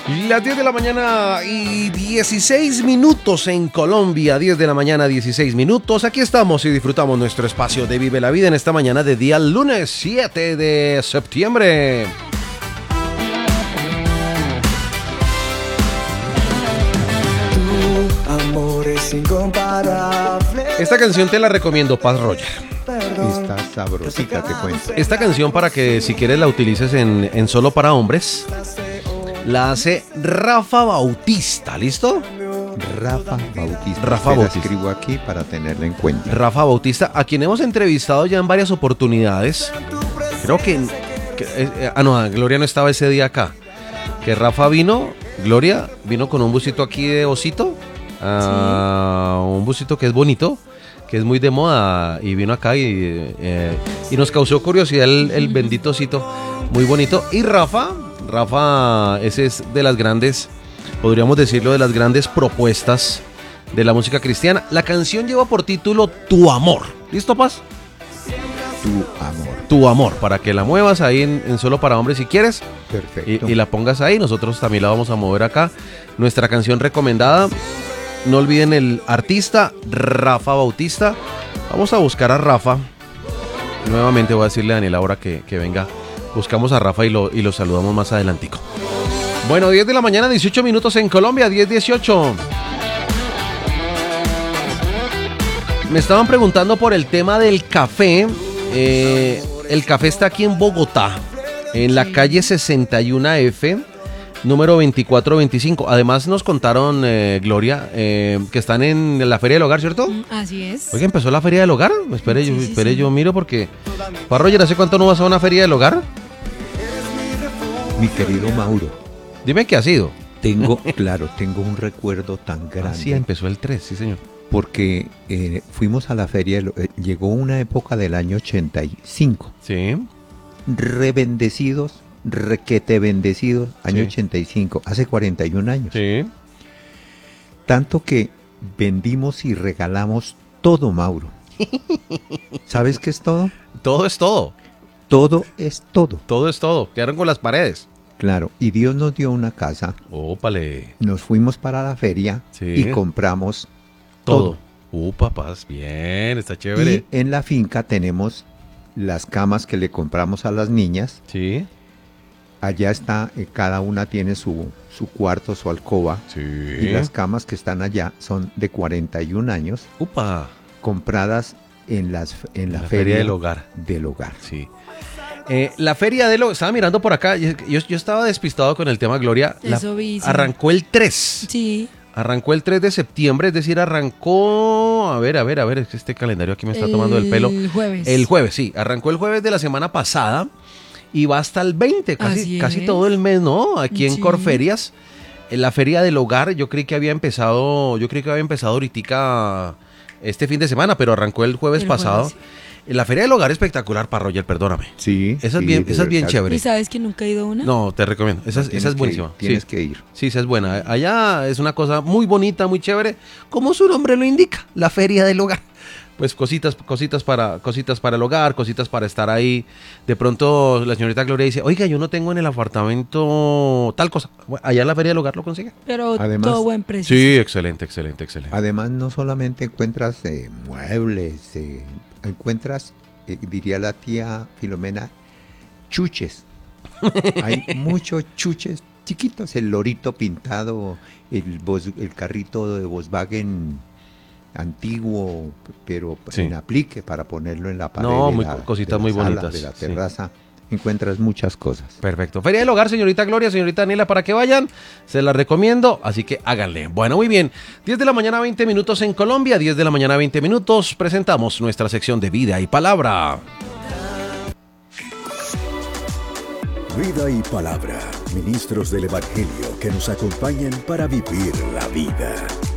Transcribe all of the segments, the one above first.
Las 10 de la mañana y 16 minutos en Colombia, 10 de la mañana 16 minutos. Aquí estamos y disfrutamos nuestro espacio de Vive la Vida en esta mañana de día lunes 7 de septiembre. Tu amor es incomparable. Esta canción te la recomiendo, Paz Roger. Está sabrosita, te cuento. Esta canción para que si quieres la utilices en Solo para Hombres. La hace Rafa Bautista, ¿listo? Rafa Bautista. Rafa Te la Bautista. escribo aquí para tenerla en cuenta. Rafa Bautista, a quien hemos entrevistado ya en varias oportunidades. Creo que Gloria no estaba ese día acá. Que Rafa Gloria vino con un busito aquí de osito. Un busito que es bonito, que es muy de moda, y vino acá y nos causó curiosidad el bendito osito, muy bonito. Y Rafa, ese es de las grandes, podríamos decirlo, de las grandes propuestas de la música cristiana. La canción lleva por título Tu Amor. ¿Listo, Paz? Tu amor. Tu Amor, para que la muevas ahí en Solo para Hombres si quieres. Perfecto. Y la pongas ahí. Nosotros también la vamos a mover acá. Nuestra canción recomendada. No olviden el artista, Rafa Bautista. Vamos a buscar a Rafa. Nuevamente voy a decirle a Daniel ahora que venga. Buscamos a Rafa y lo saludamos más adelantico. Bueno, 10 de la mañana, 18 minutos en Colombia, 10:18. Me estaban preguntando por el tema del café. El café está aquí en Bogotá, en la calle 61F, número 2425. Además nos contaron, Gloria, que están en la Feria del Hogar, ¿cierto? Así es. Oye, ¿empezó la Feria del Hogar? Espere, Sí. yo miro porque... Roger, ¿hace cuánto no vas a una Feria del Hogar? Mi querido Mauro, Dime qué ha sido. tengo un recuerdo tan grande. Así empezó el 3, sí señor. Porque fuimos a la feria, llegó una época del año 85. Sí. Rebendecidos, requete bendecidos, año Sí. 85, hace 41 años. Sí. Tanto que vendimos y regalamos todo, Mauro. ¿Sabes qué es todo? Todo es todo. Todo es todo. Todo es todo. Quedaron con las paredes. Claro, y Dios nos dio una casa, Ópale. nos fuimos para la feria Sí. y compramos Todo. Papás. Bien, está chévere. Y en la finca tenemos las camas que le compramos a las niñas. Sí. Allá está, cada una tiene su cuarto, su alcoba. Sí. Y las camas que están allá son de 41 años, Upa. compradas en la Feria del Hogar. del hogar. Sí. La Feria del Hogar, estaba mirando por acá, yo estaba despistado con el tema, Gloria. Eso vi, sí. Arrancó el 3. Sí. Arrancó el 3 de septiembre, es decir, arrancó... A ver, es que este calendario aquí me está tomando el pelo. El jueves. El jueves, sí. Arrancó el jueves de la semana pasada y va hasta el 20, Así casi es. todo el mes, ¿no? Aquí en Sí. Corferias, en la Feria del Hogar, yo creí que había empezado ahorita este fin de semana, pero arrancó el jueves pasado. jueves. La Feria del Hogar espectacular, para Roger, perdóname. Sí. Esa es sí, bien, de esa es bien verdad. chévere. ¿Y sabes que nunca he ido a una? No, te recomiendo. Esa Tienes es que buenísima. ir, Tienes Sí. que ir. Sí, esa es buena. Allá es una cosa muy bonita, muy chévere, como su nombre lo indica, la Feria del Hogar. Pues cositas para el hogar, cositas para estar ahí. De pronto la señorita Gloria dice, oiga, yo no tengo en el apartamento tal cosa. Bueno, allá en la Feria del Hogar lo consigue. Pero Además- todo buen precio. Sí, excelente. Además, no solamente encuentras muebles, encuentras, diría la tía Filomena, chuches. Hay muchos chuches chiquitos, el lorito pintado, el carrito de Volkswagen antiguo, pero Sí. en aplique para ponerlo en la pared. No, de muy- la- cositas de la muy sala, bonitas, de la sí. terraza. Encuentras muchas cosas. Perfecto. Feria del Hogar, señorita Gloria, señorita Daniela, para que vayan. Se la recomiendo, así que háganle. Bueno, muy bien. 10 de la mañana, 20 minutos en Colombia. 10 de la mañana, 20 minutos. Presentamos nuestra sección de Vida y Palabra. Vida y Palabra, ministros del Evangelio que nos acompañan para vivir la vida.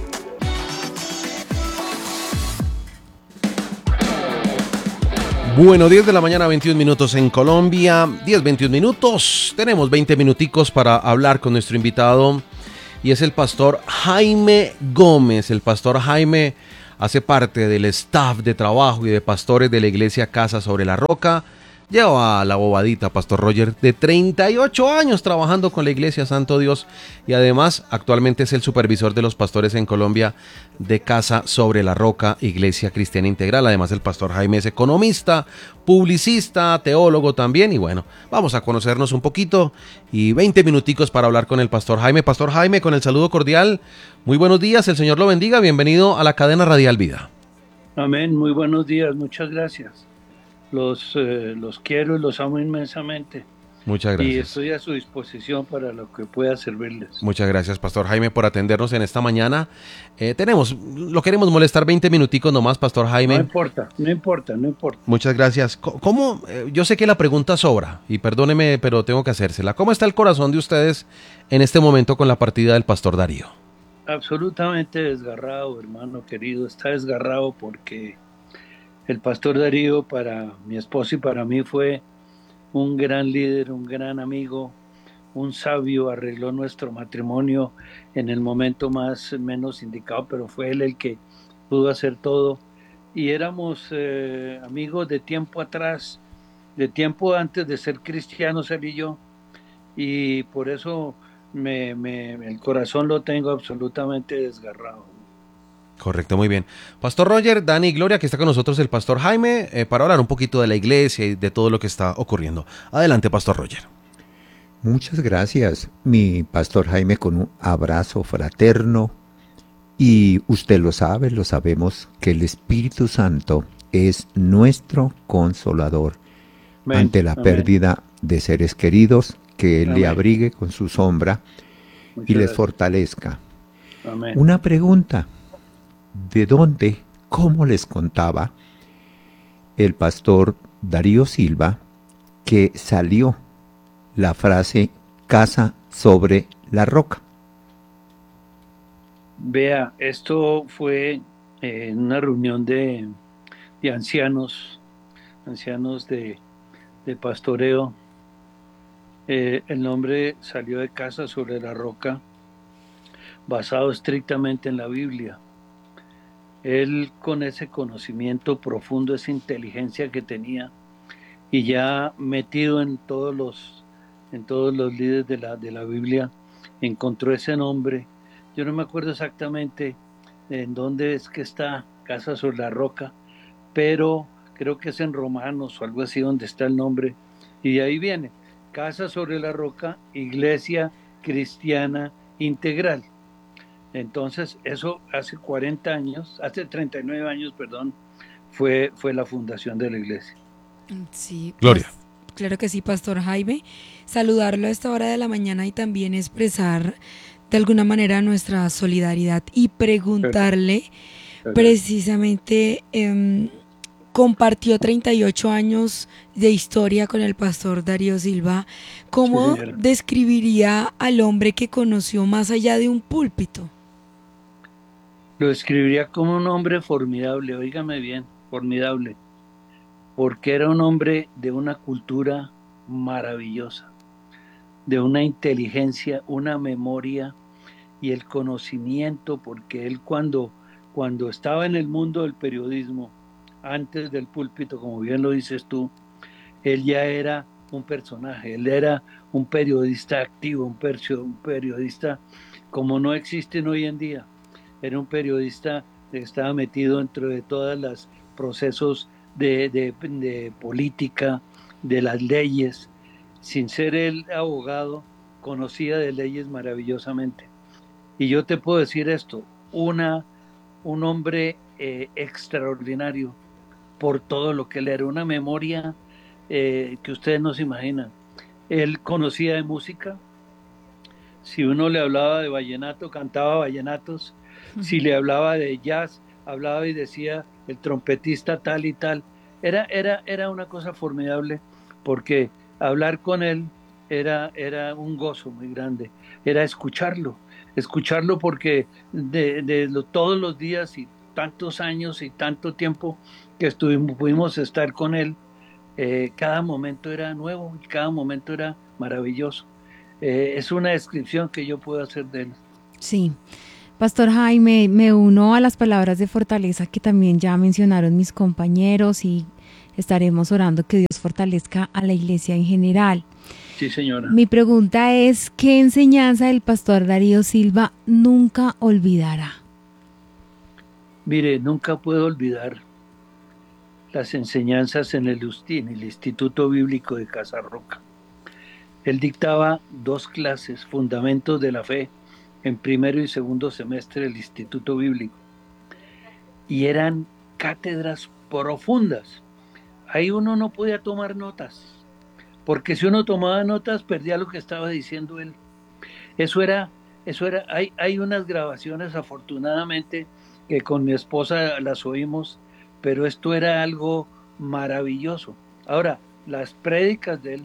Bueno, 10 de la mañana, 21 minutos en Colombia, 10-21 minutos. Tenemos 20 minuticos para hablar con nuestro invitado y es el pastor Jaime Gómez. El pastor Jaime hace parte del staff de trabajo y de pastores de la iglesia Casa sobre la Roca Lleva la bobadita, Pastor Roger, de 38 años trabajando con la Iglesia Santo Dios y además actualmente es el supervisor de los pastores en Colombia de Casa sobre la Roca, Iglesia Cristiana Integral. Además el Pastor Jaime es economista, publicista, teólogo también y bueno, vamos a conocernos un poquito y 20 minuticos para hablar con el Pastor Jaime. Pastor Jaime, con el saludo cordial, muy buenos días, el Señor lo bendiga, bienvenido a la cadena Radial Vida. Amén, muy buenos días, muchas gracias. Los quiero y los amo inmensamente. Muchas gracias. Y estoy a su disposición para lo que pueda servirles. Muchas gracias, Pastor Jaime, por atendernos en esta mañana. Lo queremos molestar 20 minuticos nomás, Pastor Jaime. No importa. Muchas gracias. ¿Cómo? Yo sé que la pregunta sobra, y perdóneme, pero tengo que hacérsela. ¿Cómo está el corazón de ustedes en este momento con la partida del Pastor Darío? Absolutamente desgarrado, hermano querido. Está desgarrado porque el Pastor Darío para mi esposa y para mí fue un gran líder, un gran amigo, un sabio. Arregló nuestro matrimonio en el momento menos indicado, pero fue él el que pudo hacer todo. Y éramos amigos de tiempo atrás, de tiempo antes de ser cristianos él y yo. Y por eso el corazón lo tengo absolutamente desgarrado. Correcto, muy bien. Pastor Roger, Dani y Gloria, que está con nosotros el Pastor Jaime, para hablar un poquito de la iglesia y de todo lo que está ocurriendo. Adelante, Pastor Roger. Muchas gracias, mi Pastor Jaime, con un abrazo fraterno. Y usted lo sabe, lo sabemos, que el Espíritu Santo es nuestro consolador. Amén. Ante la pérdida de seres queridos, que Él Amén. Le abrigue con su sombra Muchas y les gracias. Fortalezca. Amén. Una pregunta. ¿De dónde, cómo les contaba el Pastor Darío Silva que salió la frase casa sobre la roca? Vea, esto fue en una reunión de ancianos de pastoreo. El nombre salió de casa sobre la roca, basado estrictamente en la Biblia. Él, con ese conocimiento profundo, esa inteligencia que tenía, y ya metido en todos los líderes de la Biblia, encontró ese nombre. Yo no me acuerdo exactamente en dónde es que está Casa sobre la Roca, pero creo que es en Romanos o algo así donde está el nombre, y de ahí viene, Casa sobre la Roca, Iglesia Cristiana Integral. Entonces, eso hace 39 años, fue la fundación de la iglesia. Sí, Gloria. Pues, claro que sí, Pastor Jaime. Saludarlo a esta hora de la mañana y también expresar de alguna manera nuestra solidaridad y preguntarle precisamente, compartió 38 años de historia con el Pastor Darío Silva. ¿Cómo describiría al hombre que conoció más allá de un púlpito? Lo describiría como un hombre formidable, óigame bien, formidable, porque era un hombre de una cultura maravillosa, de una inteligencia, una memoria y el conocimiento, porque él cuando estaba en el mundo del periodismo, antes del púlpito, como bien lo dices tú, él ya era un personaje, él era un periodista activo, un periodista como no existen hoy en día. Era un periodista que estaba metido dentro de todos los procesos de política, de las leyes. Sin ser el abogado, conocía de leyes maravillosamente. Y yo te puedo decir esto, un hombre extraordinario por todo lo que él era, una memoria que ustedes no se imaginan. Él conocía de música. Si uno le hablaba de vallenato, cantaba vallenatos. Si le hablaba de jazz, hablaba y decía el trompetista tal y tal. Era una cosa formidable, porque hablar con él era un gozo muy grande. Era escucharlo porque todos los días y tantos años y tanto tiempo que pudimos estar con él, cada momento era nuevo y cada momento era maravilloso. Es una descripción que yo puedo hacer de él. Sí. Pastor Jaime, me uno a las palabras de fortaleza que también ya mencionaron mis compañeros y estaremos orando que Dios fortalezca a la iglesia en general. Sí, señora. Mi pregunta es, ¿qué enseñanza el pastor Darío Silva nunca olvidará? Mire, nunca puedo olvidar las enseñanzas en el Instituto Bíblico de Casarroca. Él dictaba 2 clases, Fundamentos de la Fe, en primero y segundo semestre del Instituto Bíblico. Y eran cátedras profundas. Ahí uno no podía tomar notas, porque si uno tomaba notas perdía lo que estaba diciendo él. Eso era, hay unas grabaciones afortunadamente que con mi esposa las oímos, pero esto era algo maravilloso. Ahora, las prédicas de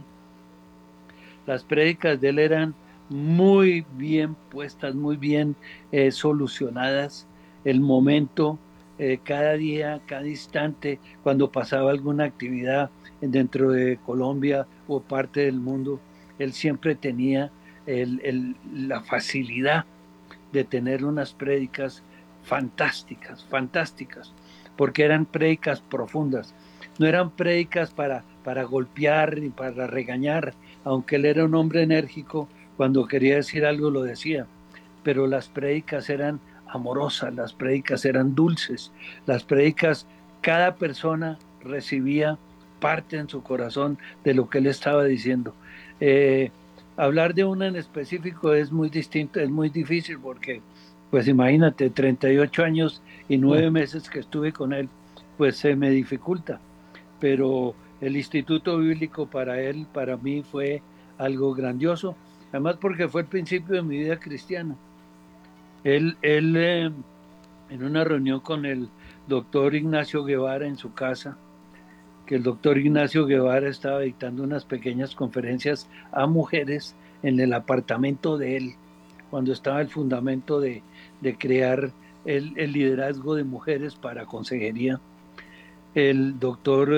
él eran muy bien puestas, muy bien solucionadas. El momento, cada día, cada instante, cuando pasaba alguna actividad dentro de Colombia o parte del mundo, él siempre tenía la facilidad de tener unas prédicas fantásticas, porque eran prédicas profundas. No eran prédicas para golpear ni para regañar, aunque él era un hombre enérgico, cuando quería decir algo lo decía, pero las prédicas eran amorosas, las prédicas eran dulces, las prédicas, cada persona recibía parte en su corazón de lo que él estaba diciendo. Hablar de una en específico es muy distinto, es muy difícil porque, pues imagínate, 38 años y 9 meses que estuve con él, pues se me dificulta. Pero el Instituto Bíblico para él, para mí, fue algo grandioso, además porque fue el principio de mi vida cristiana. Él en una reunión con el doctor Ignacio Guevara en su casa, que el doctor Ignacio Guevara estaba dictando unas pequeñas conferencias a mujeres en el apartamento de él, cuando estaba el fundamento de crear el liderazgo de mujeres para consejería. El doctor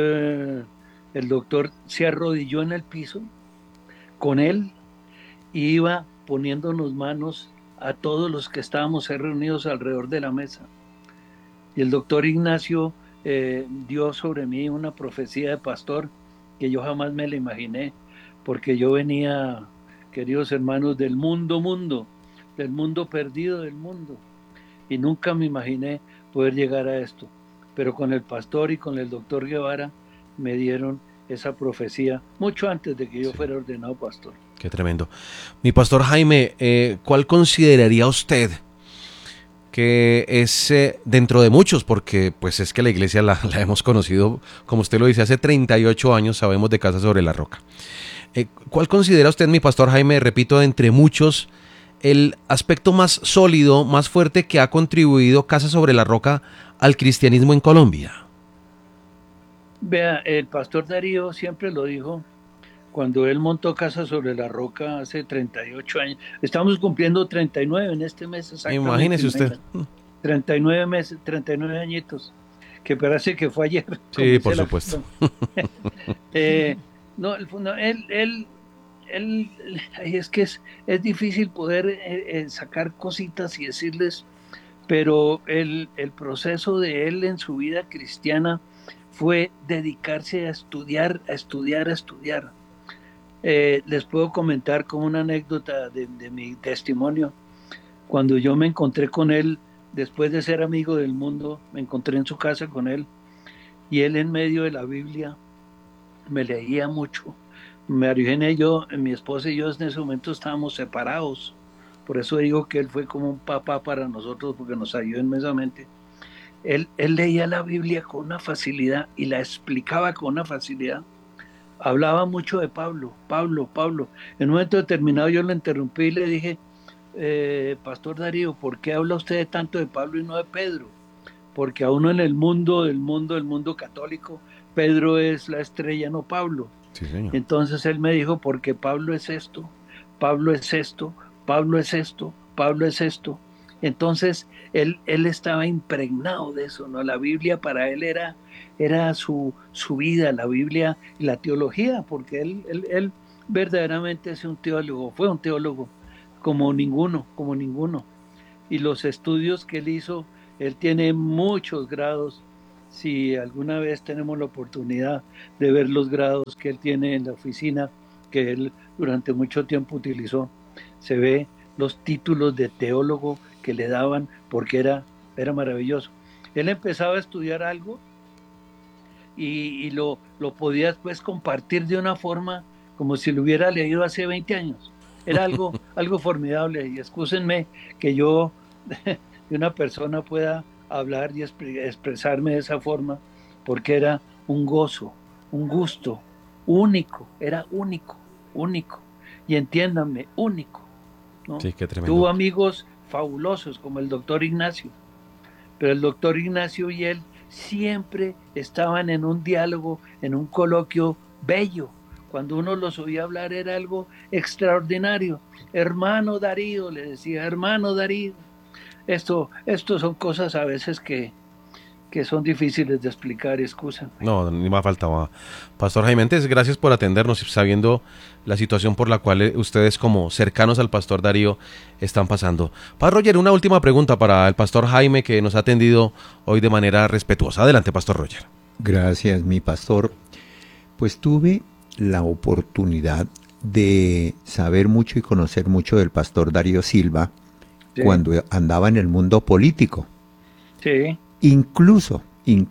se arrodilló en el piso con él y iba poniéndonos manos a todos los que estábamos reunidos alrededor de la mesa. Y el doctor Ignacio dio sobre mí una profecía de pastor que yo jamás me la imaginé, porque yo venía, queridos hermanos, del mundo perdido del mundo, y nunca me imaginé poder llegar a esto. Pero con el pastor y con el doctor Guevara me dieron esa profecía mucho antes de que yo fuera ordenado pastor. Qué tremendo. Mi pastor Jaime, ¿cuál consideraría usted que es dentro de muchos, porque pues es que la iglesia la hemos conocido, como usted lo dice, hace 38 años, sabemos de Casa sobre la Roca? ¿Cuál considera usted, mi pastor Jaime, repito, de entre muchos, el aspecto más sólido, más fuerte que ha contribuido Casa sobre la Roca al cristianismo en Colombia? Vea, el pastor Darío siempre lo dijo cuando él montó Casa sobre la Roca hace 38 años. Estamos cumpliendo 39 en este mes exactamente. Imagínese usted. 39 meses, 39 añitos, que parece que fue ayer. Sí, por supuesto. No, él es que es difícil poder sacar cositas y decirles, pero el proceso de él en su vida cristiana fue dedicarse a estudiar. Les puedo comentar como una anécdota de mi testimonio. Cuando yo me encontré con él, después de ser amigo del mundo, me encontré en su casa con él, y él en medio de la Biblia me leía mucho. María Eugenia y yo, mi esposa y yo en ese momento estábamos separados. Por eso digo que él fue como un papá para nosotros, porque nos ayudó inmensamente. Él leía la Biblia con una facilidad y la explicaba con una facilidad. Hablaba mucho de Pablo. En un momento determinado yo lo interrumpí y le dije, Pastor Darío, ¿por qué habla usted tanto de Pablo y no de Pedro? Porque a uno en el mundo católico, Pedro es la estrella, no Pablo. Sí, señor. Entonces él me dijo, porque Pablo es esto. Entonces él estaba impregnado de eso, ¿no? La Biblia para él era su vida, la Biblia y la teología, porque él verdaderamente fue un teólogo como ninguno. Y los estudios que él hizo, él tiene muchos grados si alguna vez tenemos la oportunidad de ver los grados que él tiene en la oficina, que él durante mucho tiempo utilizó, se ve los títulos de teólogo que le daban porque era maravilloso. Él empezaba a estudiar algo y lo podía después compartir de una forma como si lo hubiera leído hace 20 años. Era algo formidable, y excúsenme que yo de una persona pueda hablar y expresarme de esa forma, porque era un gozo, un gusto único, era único, y entiéndanme, único, ¿no? Sí, qué tremendo. Tuvo amigos fabulosos como el doctor Ignacio, pero el doctor Ignacio y él siempre estaban en un diálogo, en un coloquio bello. Cuando uno los oía hablar era algo extraordinario. Hermano Darío, le decía, hermano Darío. Esto son cosas a veces que son difíciles de explicar, excusa. No, ni más faltaba. Pastor Jaime, antes, gracias por atendernos, sabiendo la situación por la cual ustedes como cercanos al Pastor Darío están pasando. Padre Roger, una última pregunta para el Pastor Jaime, que nos ha atendido hoy de manera respetuosa. Adelante, Pastor Roger. Gracias, mi pastor. Pues tuve la oportunidad de saber mucho y conocer mucho del Pastor Darío Silva, sí, cuando andaba en el mundo político. Sí. Incluso,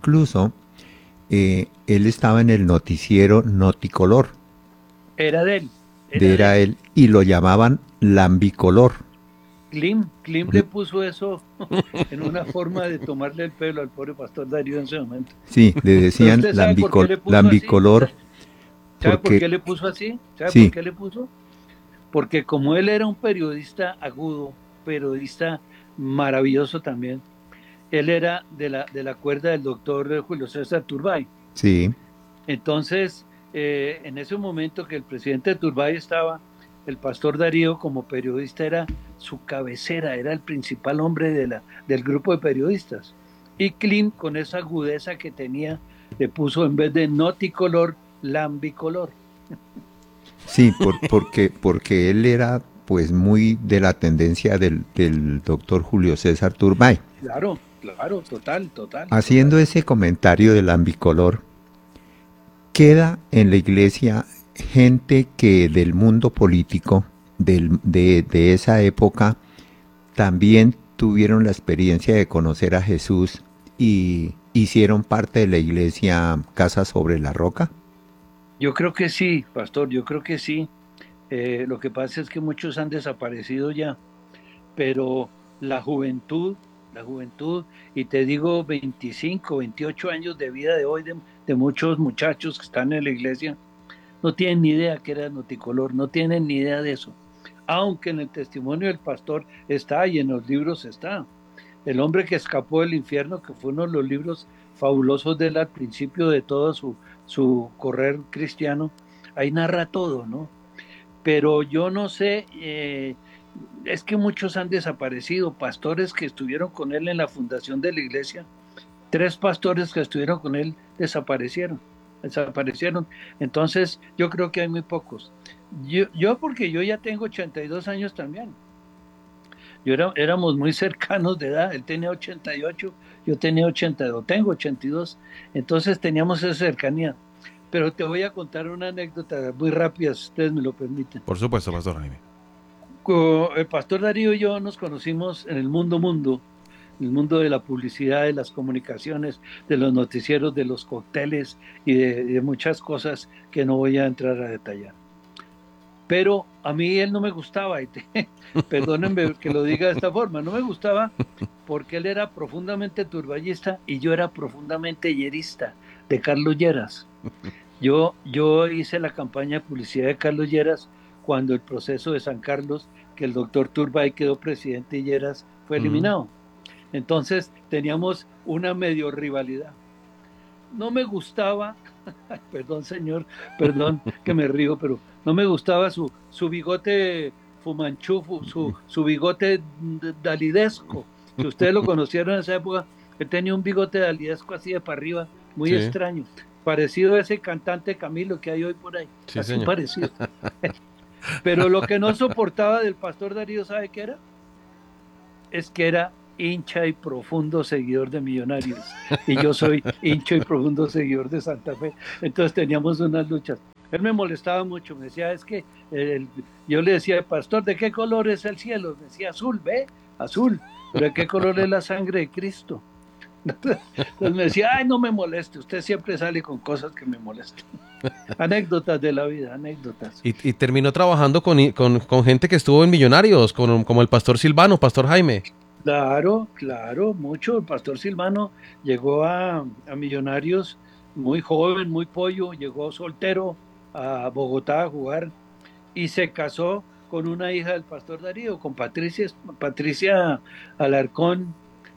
él estaba en el noticiero Noticolor. Era de él. Era él, y lo llamaban Lambicolor. Klim le puso eso en una forma de tomarle el pelo al pobre Pastor Darío en ese momento. Sí, le decían Lambicolor. ¿Sabe por qué le puso así? ¿Sabe por qué le puso? Porque como él era un periodista agudo, periodista maravilloso también, él era de la cuerda del doctor Julio César Turbay. Sí. Entonces, en ese momento que el presidente Turbay estaba, el Pastor Darío como periodista era su cabecera, era el principal hombre del grupo de periodistas. Y Klim, con esa agudeza que tenía, le puso en vez de Noticolor, Lambicolor. Sí, porque él era pues muy de la tendencia del doctor Julio César Turbay. Claro, total. Haciendo ese comentario del Lambicolor, queda en la iglesia gente que del mundo político de esa época también tuvieron la experiencia de conocer a Jesús y hicieron parte de la iglesia Casa sobre la Roca. Yo creo que sí, pastor, yo creo que sí. Lo que pasa es que muchos han desaparecido ya, pero la juventud, y te digo 25, 28 años de vida de hoy de muchos muchachos que están en la iglesia, no tienen ni idea que era Noticolor, no tienen ni idea de eso. Aunque en el testimonio del pastor está y en los libros está. El hombre que escapó del infierno, que fue uno de los libros fabulosos de él al principio de todo su correr cristiano, ahí narra todo, ¿no? Pero yo no sé, es que muchos han desaparecido, pastores que estuvieron con él en la fundación de la iglesia, 3 pastores que estuvieron con él desaparecieron. Entonces yo creo que hay muy pocos. Yo porque yo ya tengo 82 años también. Éramos muy cercanos de edad, él tenía 88, yo tenía 82, tengo 82, entonces teníamos esa cercanía. Pero te voy a contar una anécdota muy rápida, si ustedes me lo permiten. Por supuesto, Pastor Jaime. El Pastor Darío y yo nos conocimos en el mundo, el mundo de la publicidad, de las comunicaciones, de los noticieros, de los cócteles y de muchas cosas que no voy a entrar a detallar. Pero a mí él no me gustaba, perdónenme que lo diga de esta forma, no me gustaba porque él era profundamente turballista y yo era profundamente yerista de Carlos Lleras. Yo hice la campaña de publicidad de Carlos Lleras cuando el proceso de San Carlos, que el doctor Turbay quedó presidente y Lleras fue eliminado. Entonces teníamos una medio rivalidad. No me gustaba, perdón señor, perdón que me río, pero no me gustaba su bigote fumanchú, su bigote dalidesco, que ustedes lo conocieron en esa época. Él tenía un bigote dalidesco así de para arriba, muy extraño, parecido a ese cantante Camilo que hay hoy por ahí, sí, así señor. Parecido. Pero lo que no soportaba del Pastor Darío, ¿sabe qué era? Es que era hincha y profundo seguidor de Millonarios y yo soy hincha y profundo seguidor de Santa Fe. Entonces teníamos unas luchas. Él me molestaba mucho, me decía, es que yo le decía, pastor, ¿de qué color es el cielo? Me decía, azul, ¿ve? Azul. ¿Pero de qué color es la sangre de Cristo? Entonces me decía, ay, no me moleste, usted siempre sale con cosas que me molestan. Anécdotas de la vida, anécdotas. Y terminó trabajando con gente que estuvo en Millonarios, como el pastor Silvano, pastor Jaime. Claro, claro, mucho. El pastor Silvano llegó a Millonarios muy joven, muy pollo, llegó soltero a Bogotá a jugar y se casó con una hija del pastor Darío, con Patricia Alarcón,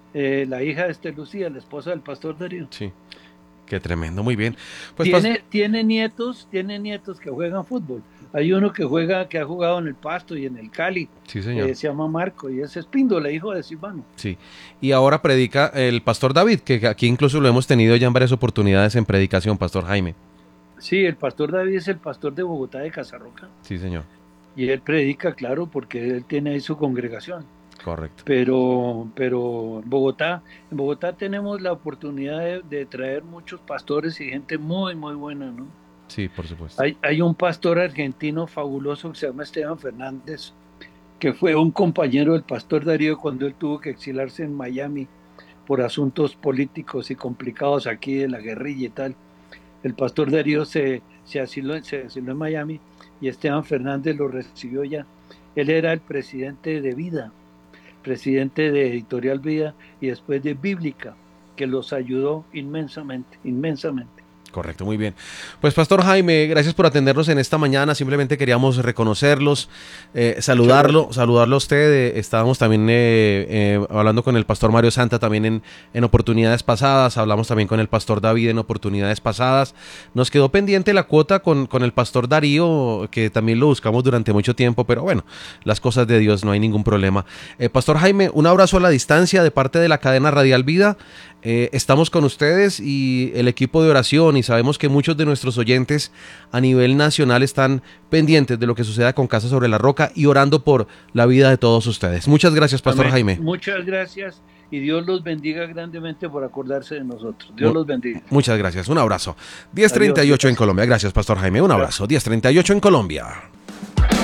la hija de Lucía, la esposa del pastor Darío. Sí, qué tremendo, muy bien. Pues tiene nietos que juegan fútbol. Hay uno que ha jugado en el Pasto y en el Cali. Sí, señor. Se llama Marco y ese es Espíndola, hijo de Silvano. Sí. Y ahora predica el pastor David, que aquí incluso lo hemos tenido ya en varias oportunidades en predicación, pastor Jaime. Sí, el pastor David es el pastor de Bogotá de Casarroca. Sí, señor. Y él predica, claro, porque él tiene ahí su congregación. Correcto. Pero en Bogotá tenemos la oportunidad de traer muchos pastores y gente muy, muy buena, ¿no? Sí, por supuesto. Hay un pastor argentino fabuloso que se llama Esteban Fernández, que fue un compañero del pastor Darío cuando él tuvo que exilarse en Miami por asuntos políticos y complicados aquí de la guerrilla y tal. El pastor Darío se asiló en Miami y Esteban Fernández lo recibió ya. Él era el presidente de Vida, presidente de Editorial Vida y después de Bíblica, que los ayudó inmensamente, inmensamente. Correcto, muy bien. Pues pastor Jaime, gracias por atendernos en esta mañana. Simplemente queríamos reconocerlos, saludarlo a usted. Estábamos también hablando con el pastor Mario Santa también en oportunidades pasadas. Hablamos también con el pastor David en oportunidades pasadas. Nos quedó pendiente la cuota con el pastor Darío, que también lo buscamos durante mucho tiempo, pero bueno, las cosas de Dios, no hay ningún problema. Pastor Jaime, un abrazo a la distancia de parte de la cadena Radial Vida. Estamos con ustedes y el equipo de oración y sabemos que muchos de nuestros oyentes a nivel nacional están pendientes de lo que suceda con Casa sobre la Roca y orando por la vida de todos ustedes. Muchas gracias, pastor Amén. Jaime. Muchas gracias y Dios los bendiga grandemente por acordarse de nosotros. Dios los bendiga. Muchas gracias, un abrazo. 10:38 en Colombia. Gracias, pastor Jaime, un abrazo. 10:38 en Colombia.